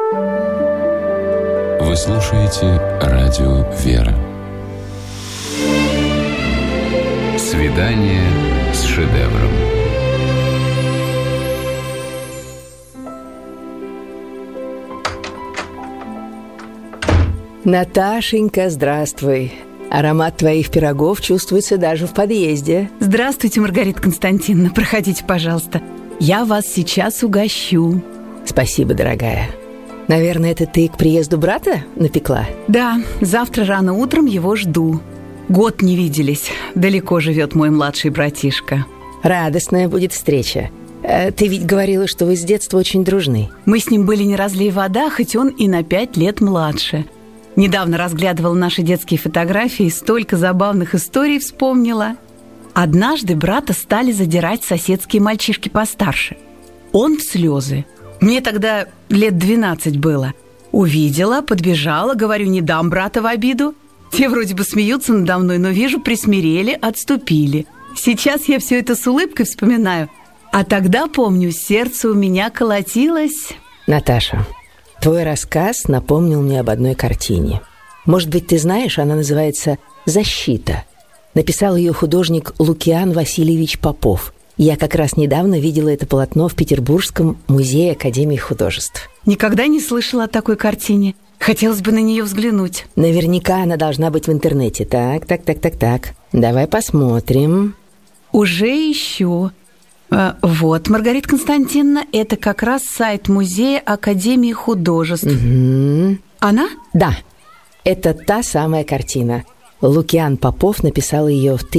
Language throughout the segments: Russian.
Вы слушаете радио «Вера». Свидание с шедевром. Наташенька, здравствуй. Аромат твоих пирогов чувствуется даже в подъезде. Здравствуйте, Маргарита Константиновна. Проходите, пожалуйста. Я вас сейчас угощу. Спасибо, дорогая. Наверное, это ты к приезду брата напекла? Да, завтра рано утром его жду. Год не виделись. Далеко живет мой младший братишка. Радостная будет встреча. Ты ведь говорила, что вы с детства очень дружны. Мы с ним были не разлей вода, хоть он и на 5 лет младше. Недавно разглядывала наши детские фотографии, столько забавных историй вспомнила. Однажды брата стали задирать соседские мальчишки постарше. Он в слезы. Мне тогда лет 12 было. Увидела, подбежала, говорю, не дам брата в обиду. Те вроде бы смеются надо мной, но вижу, присмирели, отступили. Сейчас я все это с улыбкой вспоминаю. А тогда, помню, сердце у меня колотилось. Наташа, твой рассказ напомнил мне об одной картине. Может быть, ты знаешь, она называется «Защита». Написал ее художник Лукиан Васильевич Попов. Я как раз недавно видела это полотно в Петербургском музее Академии художеств. Никогда не слышала о такой картине. Хотелось бы на нее взглянуть. Наверняка она должна быть в интернете. Так. Давай посмотрим. Уже ищу. Вот, Маргарита Константиновна, это как раз сайт музея Академии художеств. Угу. Она? Да, это та самая картина. Лукиан Попов написал ее в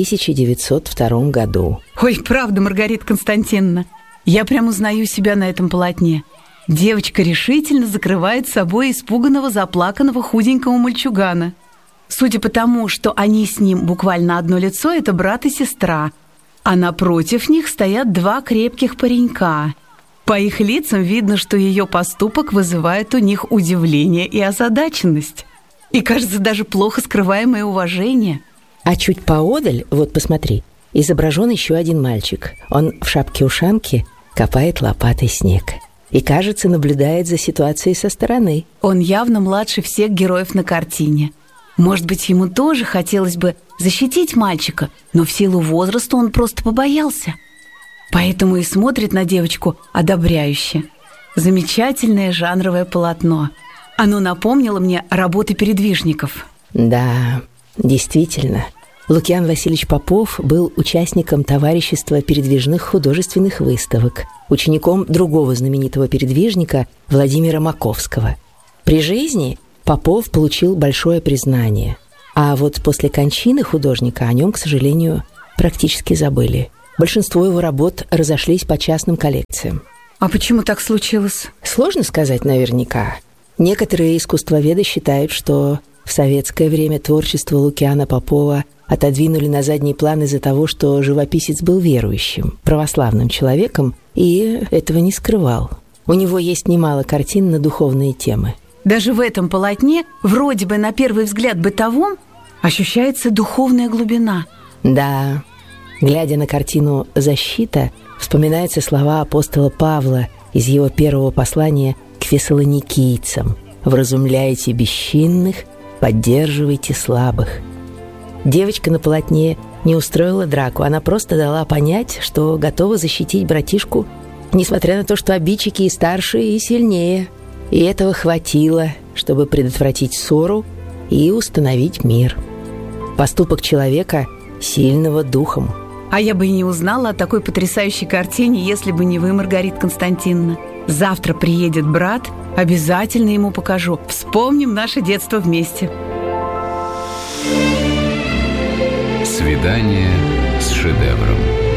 1902 году. Ой, правда, Маргарита Константиновна, я прям узнаю себя на этом полотне. Девочка решительно закрывает собой испуганного, заплаканного худенького мальчугана. Судя по тому, что они с ним буквально одно лицо, это брат и сестра. А напротив них стоят 2 крепких паренька. По их лицам видно, что ее поступок вызывает у них удивление и озадаченность. И, кажется, даже плохо скрываемое уважение. А чуть поодаль, вот посмотри, изображен еще один мальчик. Он в шапке-ушанке копает лопатой снег. И, кажется, наблюдает за ситуацией со стороны. Он явно младше всех героев на картине. Может быть, ему тоже хотелось бы защитить мальчика, но в силу возраста он просто побоялся. Поэтому и смотрит на девочку одобряюще. Замечательное жанровое полотно. Оно напомнило мне работы передвижников. Да, действительно. Лукиан Васильевич Попов был участником товарищества передвижных художественных выставок, учеником другого знаменитого передвижника Владимира Маковского. При жизни Попов получил большое признание, а вот после кончины художника о нем, к сожалению, практически забыли. Большинство его работ разошлись по частным коллекциям. А почему так случилось? Сложно сказать наверняка. Некоторые искусствоведы считают, что в советское время творчество Лукиана Попова отодвинули на задний план из-за того, что живописец был верующим, православным человеком и этого не скрывал. У него есть немало картин на духовные темы. Даже в этом полотне, вроде бы на первый взгляд бытовом, ощущается духовная глубина. Да, глядя на картину «Защита», вспоминаются слова апостола Павла из его первого послания к фессалоникийцам: «Вразумляйте бесчинных, поддерживайте слабых». Девочка на полотне не устроила драку, она просто дала понять, что готова защитить братишку, несмотря на то, что обидчики и старше, и сильнее. И этого хватило, чтобы предотвратить ссору и установить мир. Поступок человека, сильного духом. А я бы и не узнала о такой потрясающей картине, если бы не вы, Маргарита Константиновна. Завтра приедет брат, обязательно ему покажу. Вспомним наше детство вместе. Свидание с шедевром.